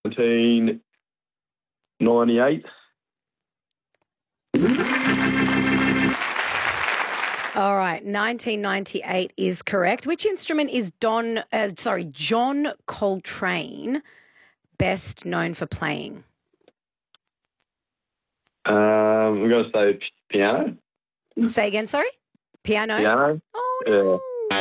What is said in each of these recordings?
1998. All right, 1998 is correct. Which instrument is John Coltrane best known for playing? I'm going to say piano. Say again, sorry? Piano? Piano? Oh, Yeah.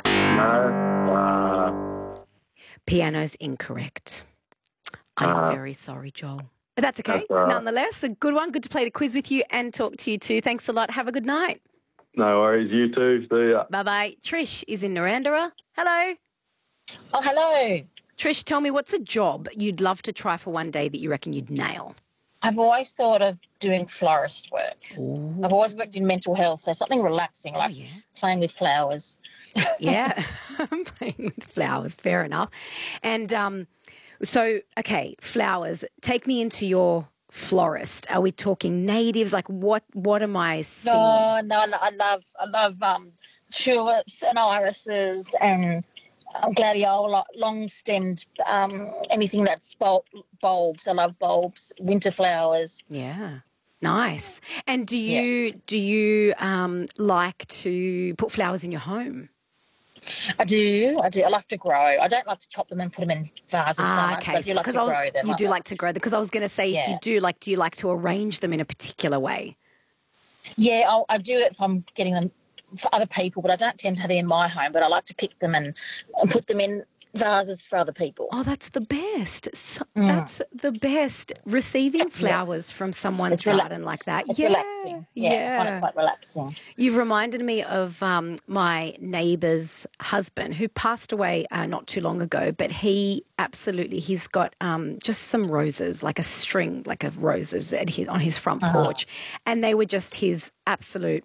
no. No. Piano's incorrect. I'm very sorry, Joel. But that's okay. That's all right. Nonetheless, a good one. Good to play the quiz with you and talk to you too. Thanks a lot. Have a good night. No worries. You too. See ya. Bye-bye. Trish is in Narandera. Hello. Oh, hello. Trish, tell me, what's a job you'd love to try for one day that you reckon you'd nail? I've always thought of doing florist work. Ooh. I've always worked in mental health, so something relaxing, like playing with flowers. Yeah, playing with flowers, fair enough. And okay, flowers. Take me into your florist. Are we talking natives? Like what am I seeing? No, I love tulips and irises and gladiola, long-stemmed, anything that's bulbs. I love bulbs, winter flowers. Yeah. Nice. And do you like to put flowers in your home? I do. I like to grow. I don't like to chop them and put them in vases so much, okay. but I do like to grow them. You do like to grow them, because I was going to say, if you do, do you like to arrange them in a particular way? Yeah, I do it if I'm getting them for other people, but I don't tend to have them in my home, but I like to pick them and put them in vases for other people. Oh, that's the best. That's the best, receiving flowers from someone's garden like that. It's relaxing. I find it quite relaxing. You've reminded me of my neighbour's husband who passed away not too long ago, but he's got just some roses, like a string of roses on his front porch, and they were just his absolute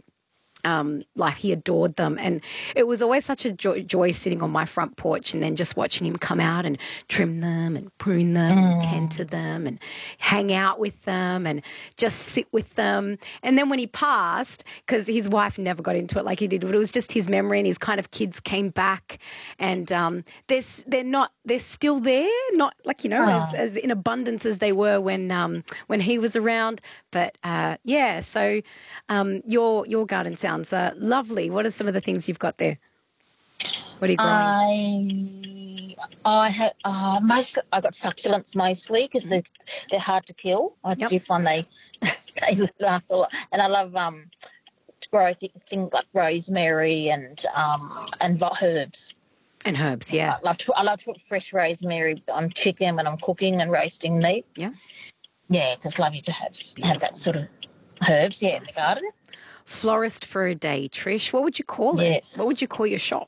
he adored them, and it was always such a joy sitting on my front porch and then just watching him come out and trim them and prune them and tend to them and hang out with them and just sit with them. And then when he passed, because his wife never got into it like he did, but it was just his memory, and his kind of kids came back, and they're still there, not as in abundance as they were when he was around. But so your garden sounds lovely. What are some of the things you've got there? What are you growing? I got succulents mostly because they're hard to kill. I do find they last a lot, and I love to grow things like rosemary and herbs. And herbs, yeah. I love to put fresh rosemary on chicken when I'm cooking and roasting meat. Yeah. Yeah, it's lovely to have that sort of herbs, in the garden. Florist for a day, Trish. What would you call it? Yes. What would you call your shop?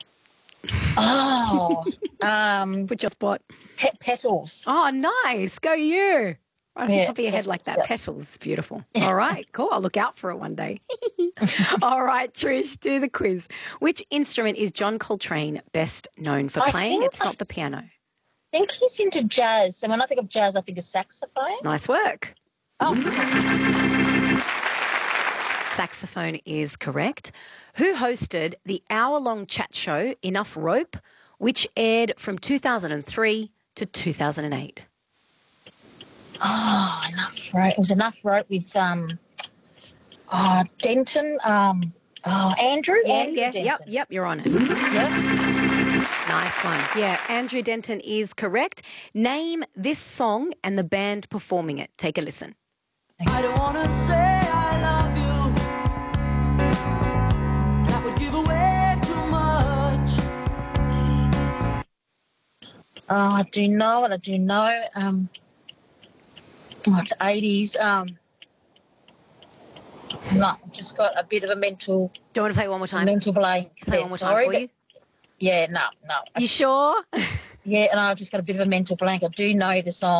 Put your spot. Petals. Oh, nice. Go you. Right on the top of your head like that. Petals. Beautiful. All right, cool. I'll look out for it one day. All right, Trish, do the quiz. Which instrument is John Coltrane best known for playing? It's not the piano. I think he's into jazz. And when I think of jazz, I think of saxophone. Nice work. Oh. Saxophone is correct. Who hosted the hour-long chat show Enough Rope, which aired from 2003 to 2008? Oh, Enough Rope. It was Enough Rope with Denton. Andrew. Yeah. Denton. Yep. You're on it. Yep. Nice one. Yeah, Andrew Denton is correct. Name this song and the band performing it. Take a listen. I don't want to say I love you. That would give away too much. Oh, I do know. It's 80s. No, I've just got a bit of a mental... Do you want to play it one more time? Mental blank. Play one more time for you? Yeah, no. You sure? Yeah, and I've just got a bit of a mental blank. I do know the song.